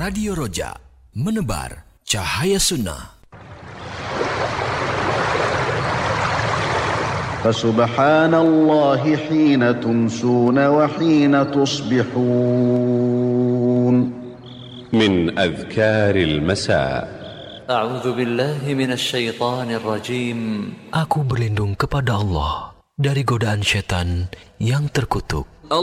Radio Roja, menebar cahaya sunnah. Fasubhanallahi hina tumsuna wa hina tusbihun. Min adhkaril masa. A'udzu billahi minasy syaithanir rajim. Aku berlindung kepada Allah dari godaan syaitan yang terkutuk.